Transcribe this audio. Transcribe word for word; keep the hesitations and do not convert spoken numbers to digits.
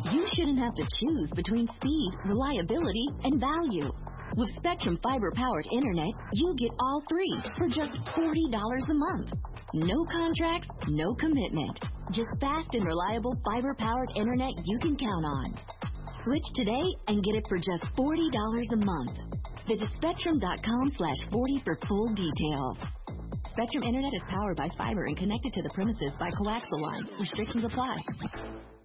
You shouldn't have to choose between speed, reliability, and value. With Spectrum fiber-powered internet, you get all three for just forty dollars a month. No contracts, no commitment. Just fast and reliable fiber-powered internet you can count on. Switch today and get it for just forty dollars a month. Visit Spectrum.com slash 40 for full details. Spectrum Internet is powered by fiber and connected to the premises by coaxial lines. Restrictions apply.